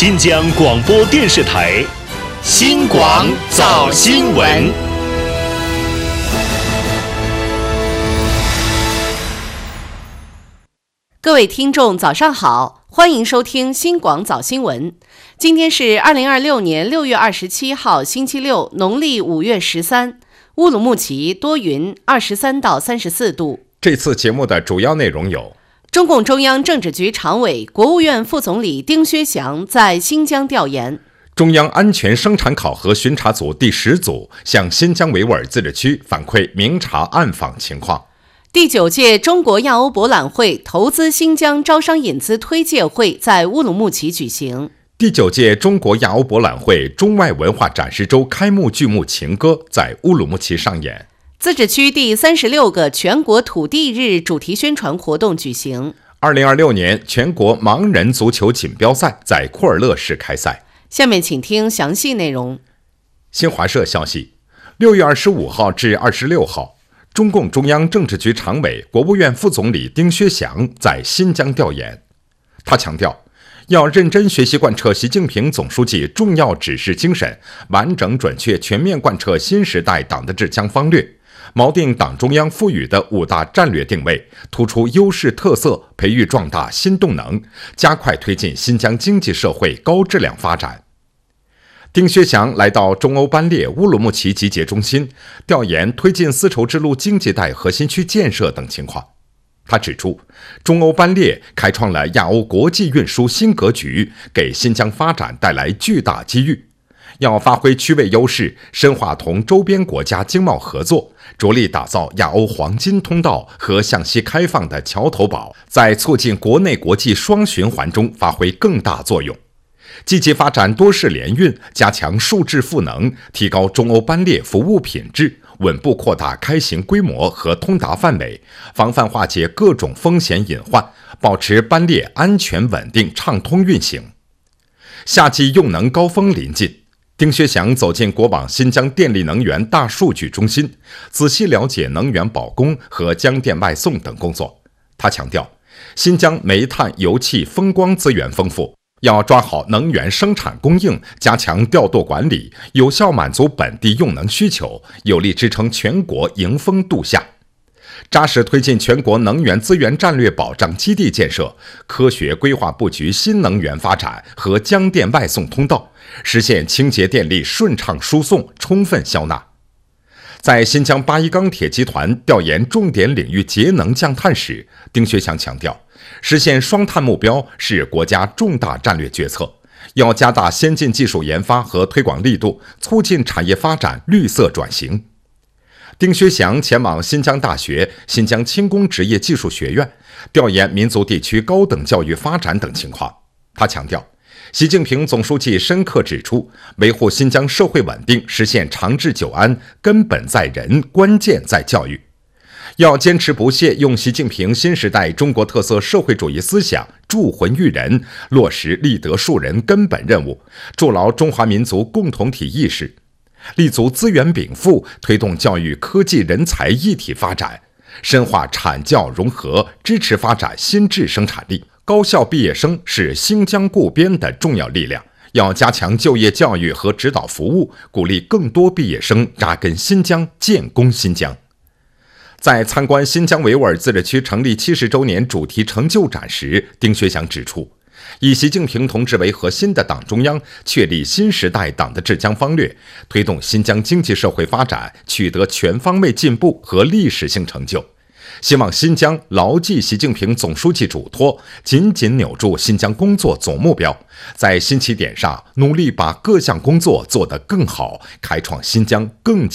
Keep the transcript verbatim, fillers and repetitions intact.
新疆广播电视台新广早新闻。 各位听众早上好，欢迎收听新广早新闻。今天是二零二六年六月二十七号星期六，农历五月十三。乌鲁木齐多云，二十三到三十四度。 这次节目的主要内容有： 中共中央政治局常委、国务院副总理丁薛祥在新疆调研； 中央安全生产考核巡查组第十组向新疆维吾尔自治区反馈明察暗访情况； 第九届中国亚欧博览会投资新疆招商引资推介会在乌鲁木齐举行； 第九届中国亚欧博览会中外文化展示周开幕剧目《情歌》在乌鲁木齐上演； 自治区第三十六个全国土地日主题宣传活动举行。 二零二六年全国盲人足球锦标赛在库尔勒市开赛。 下面请听详细内容。 新华社消息，六月二十五号至二十六号，中共中央政治局常委、国务院副总理丁薛祥在新疆调研。他强调，要认真学习贯彻习近平总书记重要指示精神，完整准确全面贯彻新时代党的治疆方略，锚定党中央赋予的五大战略定位，突出优势特色，培育壮大新动能，加快推进新疆经济社会高质量发展。丁薛祥来到中欧班列乌鲁木齐集结中心，调研推进丝绸之路经济带核心区建设等情况。他指出，中欧班列开创了亚欧国际运输新格局，给新疆发展带来巨大机遇。要发挥区位优势，深化同周边国家经贸合作，着力打造亚欧黄金通道和向西开放的桥头堡，在促进国内国际双循环中发挥更大作用。积极发展多式联运，加强数质赋能，提高中欧班列服务品质，稳步扩大开行规模和通达范围，防范化解各种风险隐患，保持班列安全稳定畅通运行。夏季用能高峰临近，丁薛祥走进国网新疆电力能源大数据中心，仔细了解能源保供和江电外送等工作。他强调，新疆煤炭、油气、风光资源丰富，要抓好能源生产供应，加强调度管理，有效满足本地用能需求，有力支撑全国迎风度夏。扎实推进全国能源资源战略保障基地建设，科学规划布局新能源发展和江电外送通道，实现清洁电力顺畅输送、充分消纳。在新疆八一钢铁集团调研重点领域节能降碳时，丁薛祥强调，实现双碳目标是国家重大战略决策，要加大先进技术研发和推广力度，促进产业发展绿色转型。丁薛祥前往新疆大学、新疆轻工职业技术学院，调研民族地区高等教育发展等情况。他强调，习近平总书记深刻指出，维护新疆社会稳定，实现长治久安，根本在人，关键在教育。要坚持不懈用习近平新时代中国特色社会主义思想铸魂育人，落实立德树人根本任务，筑牢中华民族共同体意识，立足资源禀赋，推动教育科技人才一体发展，深化产教融合，支持发展新质生产力。高校毕业生是新疆固边的重要力量，要加强就业教育和指导服务，鼓励更多毕业生扎根新疆，建功新疆。在参观新疆维吾尔自治区成立七十周年主题成就展时，丁薛祥指出，以习近平同志为核心的党中央确立新时代党的治疆方略，推动新疆经济社会发展取得全方位进步和历史性成就。希望新疆牢记习近平总书记嘱托，紧紧扭住新疆工作总目标，在新起点上努力把各项工作做得更好，开创新疆更加